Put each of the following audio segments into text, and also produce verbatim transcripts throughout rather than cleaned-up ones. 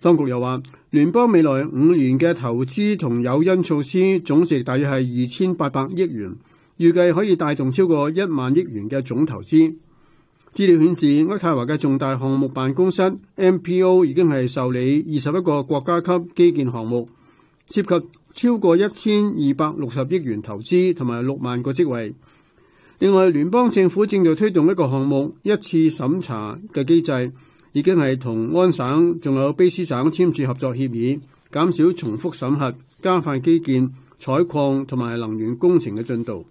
當局又話，聯邦未來五年嘅投資同誘因措施總值大約係二千八百億元，預計可以帶動超過一萬億元嘅總投資。資料顯示，渥太華嘅重大項目辦公室 M P O 已經係受理二十一個國家級基建項目，涉及超過一千二百六十億元投資同埋六萬個職位。另外，聯邦政府正在推動一個項目一次審查嘅機制，已經係同安省仲有卑斯省簽署合作協議，減少重複審核，加快基建、採礦同埋能源工程嘅進度。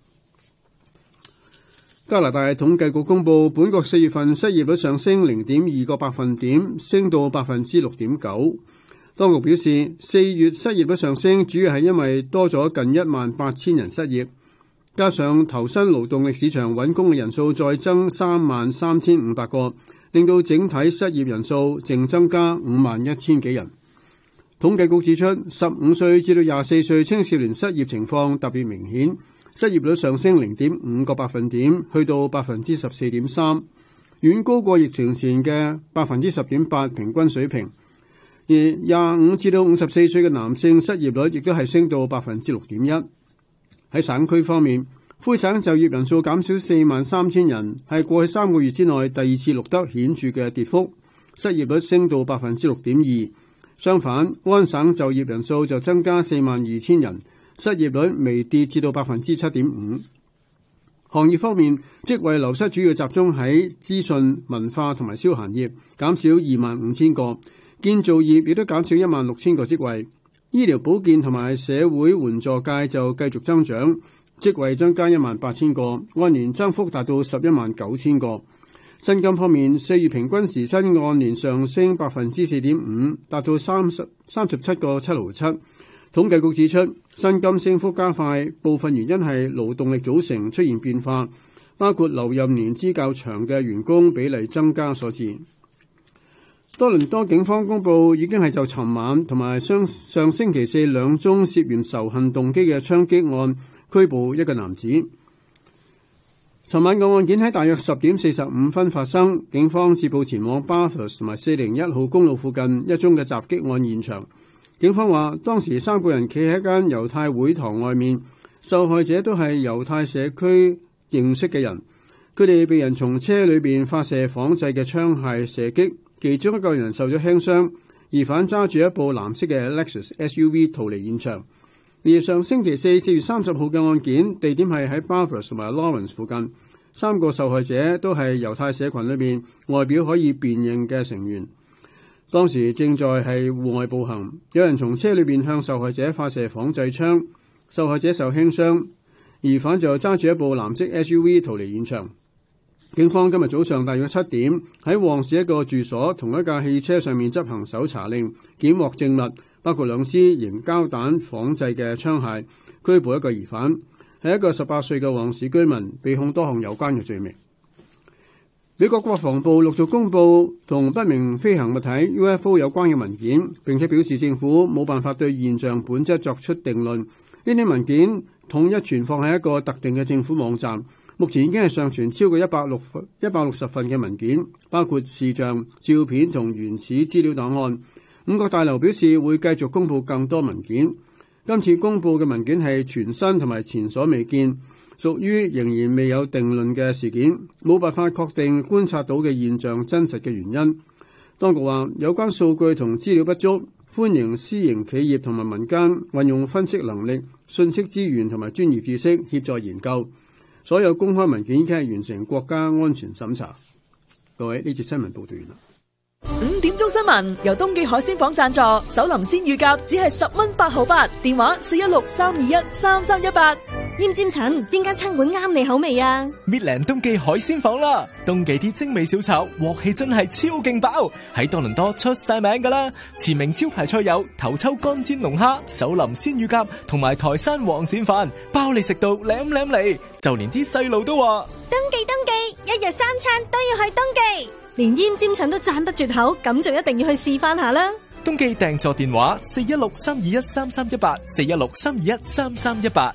加拿大統計局公佈，本國四月份失業率上升零點二個百分點，升到百分之六點九。當局表示，四月失業率上升主要係因為多咗近一萬八千人失業，加上投身勞動力市場揾工嘅人數再增三萬三千五百個，令到整體失業人數淨增加五萬一千幾人。統計局指出，十五歲至到廿四歲青少年失業情況特別明顯。失業率上升零點五個百分點，去到百分之十四點三，遠高過疫情前嘅百分之十點八平均水平。而廿五至到五十四歲嘅男性失業率亦都係升到百分之六點一。喺省區方面，魁省就業人數減少四萬三千人，係過去三個月之內第二次錄得顯著嘅跌幅，失業率升到百分之六點二。相反，安省就業人數就增加四萬二千人。失業率微跌至到百分之七點五。行業方面，職位流失主要集中喺資訊、文化同埋消閒業，減少二萬五千個；建造業亦都減少一萬六千個職位。醫療保健同埋社會援助界就繼續增長，職位增加一萬八千個，按年增幅達到十一萬九千個。薪金方面，四月平均時薪按年上升百分之四點五，達到三十三十七個七毫七。統計局指出，薪金升幅加快，部分原因係勞動力組成出現變化，包括留任年資較長嘅員工比例增加所致。多倫多警方公佈已經係就尋晚同埋上上星期四兩宗涉嫌仇恨動機嘅槍擊案拘捕一個男子。尋晚個案件喺大約十點四十五分發生，警方接報前往 Bathurst 同埋四零一號公路附近一宗嘅襲擊案現場。警方話，當時三個人企喺一間猶太會堂外面，受害者都係猶太社區認識嘅人。佢哋被人從車裏邊發射仿製嘅槍械射擊，其中一個人受咗輕傷。疑犯揸住一部藍色嘅 Lexus S U V 逃離現場。而上星期四四月三十號嘅案件地點係喺 Bathurst 同埋 Lawrence 附近，三個受害者都係猶太社群裏邊外表可以辨認嘅成員。當時正在係戶外步行，有人從車裏邊向受害者發射仿製槍，受害者受輕傷，疑犯就揸住一部藍色 S U V 逃離現場。警方今日早上大約七點喺旺市一個住所同一架汽車上面執行搜查令，檢獲證物，包括兩支凝膠彈仿製嘅槍械，拘捕一個疑犯，係一個十八歲嘅旺市居民，被控多項有關嘅罪名。美國國防部陸續公佈同不明飛行物體 U F O 有關嘅文件，並且表示政府冇辦法對現象本質作出定論。呢啲文件統一存放喺一個特定嘅政府網站，目前已經係上傳超過一百六份、一百六十份嘅文件，包括視像、照片同原始資料檔案。五角大樓表示會繼續公佈更多文件。今次公佈嘅文件係全新同埋前所未見，屬於仍然未有定論嘅事件，冇辦法確定觀察到嘅現象真實嘅原因。當局話有關數據同資料不足，歡迎私營企業同埋民間運用分析能力、信息資源同埋專業知識協助研究。所有公開文件已經係完成國家安全審查。各位，呢節新聞報道完啦。 五點鐘新聞由東記海鮮舫贊助，手林鮮乳鴿只係十蚊八毫八，電話四一六三二一三三一八。 厭尖塵，邊間餐館啱你口味啊？ 搣靚東記海鮮舫啦！東記啲精美小炒，鑊氣真係超勁爆，喺多倫多出晒名噶啦！馳名招牌菜有頭抽乾煎龍蝦、手林鮮乳鴿同埋台山黃鱔飯，包你食到舐舐嚟，就連啲細路都話： 東記東記，一日三餐都要去東記。連厭尖塵都讚不絕口，咁就一定要去試翻下啦！ 東記訂座電話四一六三二一三三一八，四一六三二一三三一八。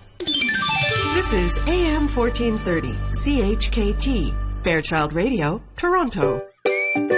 This is A M fourteen thirty, C H K T, Fairchild Radio, Toronto.